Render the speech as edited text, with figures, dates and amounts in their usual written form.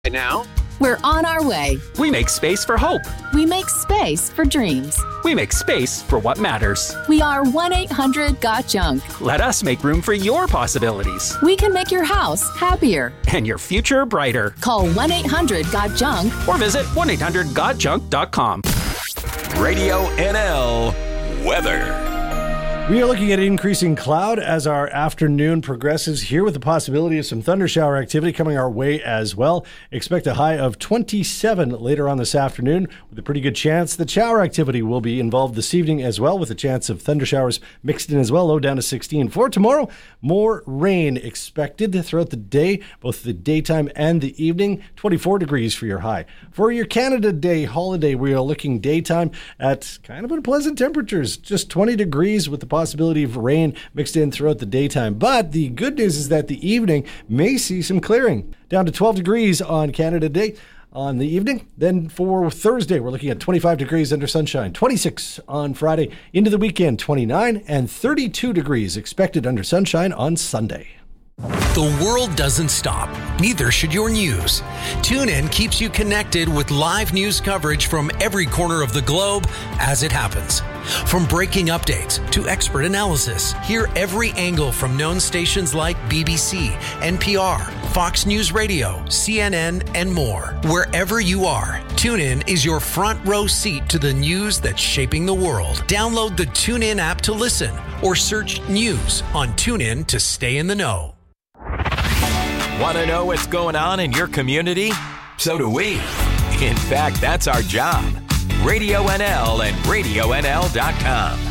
And now, we're on our way. We make space for hope. We make space for dreams. We make space for what matters. We are 1-800-GOT-JUNK. Let us make room for your possibilities. We can make your house happier. And your future brighter. Call 1-800-GOT-JUNK. Or visit 1-800-GOT-JUNK.com. Radio NL Weather. We are looking at increasing cloud as our afternoon progresses here with the possibility of some thundershower activity coming our way as well. Expect a high of 27 later on this afternoon with a pretty good chance that shower activity will be involved this evening as well, with a chance of thundershowers mixed in as well, low down to 16. For tomorrow, more rain expected throughout the day, both the daytime and the evening. 24 degrees for your high. For your Canada Day holiday, we are looking daytime at kind of unpleasant temperatures, just 20 degrees with the possibility of rain mixed in throughout the daytime. But the good news is that the evening may see some clearing. Down to 12 degrees on Canada Day on the evening. Then for Thursday, we're looking at 25 degrees under sunshine, 26 on Friday, into the weekend, 29, and 32 degrees expected under sunshine on Sunday. The world doesn't stop. Neither should your news. TuneIn keeps you connected with live news coverage from every corner of the globe as it happens. From breaking updates to expert analysis, hear every angle from known stations like BBC, NPR, Fox News Radio, CNN, and more. Wherever you are, TuneIn is your front row seat to the news that's shaping the world. Download the TuneIn app to listen or search news on TuneIn to stay in the know. Want to know what's going on in your community? So do we. In fact, that's our job. Radio NL and RadioNL.com.